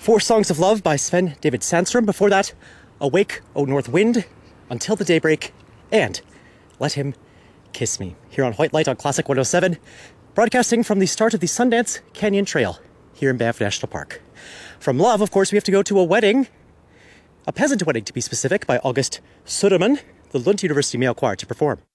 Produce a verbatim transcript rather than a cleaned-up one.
Four Songs of Love by Sven David Sandstrom. Before that, Awake, O North Wind, Until the Daybreak, and Let Him Kiss Me. Here on White Light on Classic one oh seven, broadcasting from the start of the Sundance Canyon Trail here in Banff National Park. From Love, of course, we have to go to a wedding, a peasant wedding to be specific, by August Söderman, the Lund University Male Choir, to perform.